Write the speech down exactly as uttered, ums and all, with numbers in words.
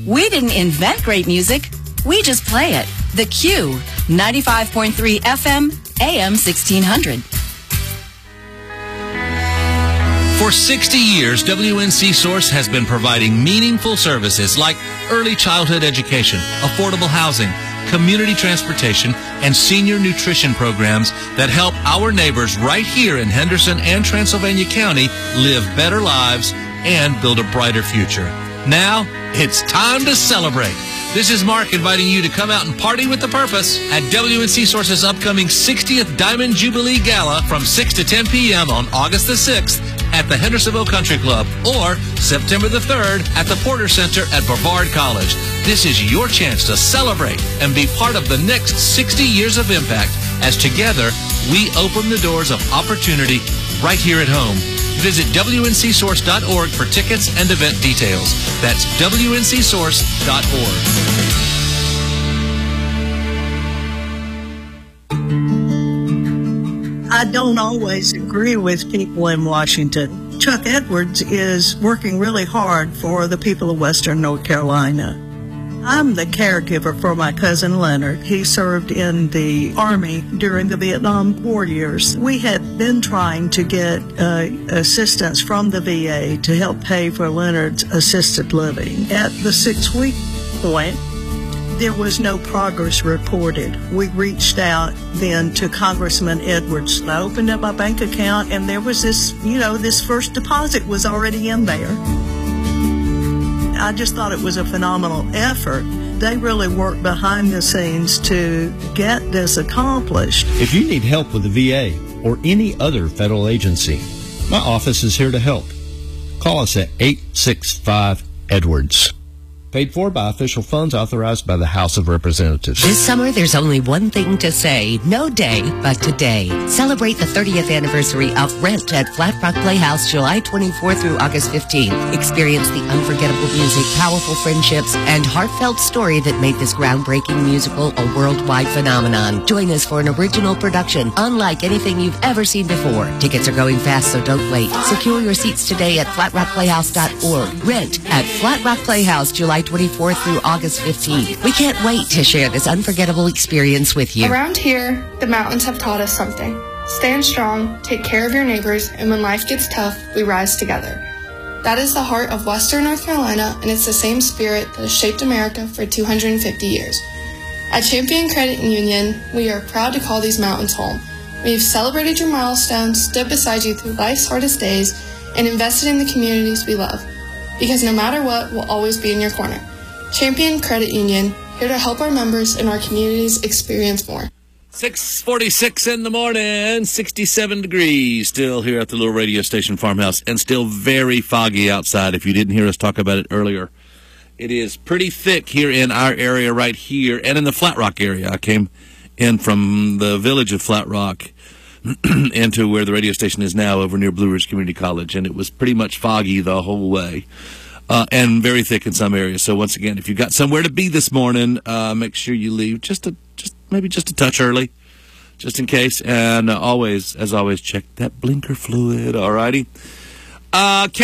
We didn't invent great music. We just play it. The Q, ninety-five point three F M, A M sixteen hundred. For sixty years, W N C Source has been providing meaningful services like early childhood education, affordable housing, community transportation, and senior nutrition programs that help our neighbors right here in Henderson and Transylvania County live better lives and build a brighter future. Now, it's time to celebrate. This is Mark inviting you to come out and party with the purpose at W N C Source's upcoming sixtieth Diamond Jubilee Gala from six to ten p.m. on August the sixth at the Hendersonville Country Club or September the third at the Porter Center at Brevard College. This is your chance to celebrate and be part of the next sixty years of impact as together we open the doors of opportunity right here at home. Visit W N C source dot org for tickets and event details. That's W N C source dot org. I don't always agree with people in Washington. Chuck Edwards is working really hard for the people of Western North Carolina. I'm the caregiver for my cousin Leonard. He served in the Army during the Vietnam War years. We had been trying to get uh, assistance from the V A to help pay for Leonard's assisted living. At the six-week point, there was no progress reported. We reached out then to Congressman Edwards. I opened up my bank account, and there was this, you know, this first deposit was already in there. I just thought it was a phenomenal effort. They really worked behind the scenes to get this accomplished. If you need help with the V A or any other federal agency, my office is here to help. Call us at eight six five Edwards. Paid for by official funds authorized by the House of Representatives. This summer, there's only one thing to say. No day, but today. Celebrate the thirtieth anniversary of Rent at Flat Rock Playhouse, July twenty-fourth through August fifteenth. Experience the unforgettable music, powerful friendships, and heartfelt story that made this groundbreaking musical a worldwide phenomenon. Join us for an original production, unlike anything you've ever seen before. Tickets are going fast, so don't wait. Secure your seats today at flat rock playhouse dot org. Rent at Flat Rock Playhouse, July twenty-fourth through August fifteenth. We can't wait to share this unforgettable experience with you. Around here, the mountains have taught us something. Stand strong, take care of your neighbors, and when life gets tough, we rise together. That is the heart of Western North Carolina, and it's the same spirit that has shaped America for two hundred fifty years. At Champion Credit Union, we are proud to call these mountains home. We've celebrated your milestones, stood beside you through life's hardest days, and invested in the communities we love. Because no matter what, we'll always be in your corner. Champion Credit Union, here to help our members and our communities experience more. six forty-six in the morning, sixty-seven degrees, still here at the little radio station farmhouse, and still very foggy outside if you didn't hear us talk about it earlier. It is pretty thick here in our area right here and in the Flat Rock area. I came in from the village of Flat Rock into where the radio station is now over near Blue Ridge Community College, and it was pretty much foggy the whole way uh, and very thick in some areas. So once again, if you've got somewhere to be this morning, uh, make sure you leave just a, just maybe just a touch early, just in case. And uh, always, as always, check that blinker fluid, all righty? Uh,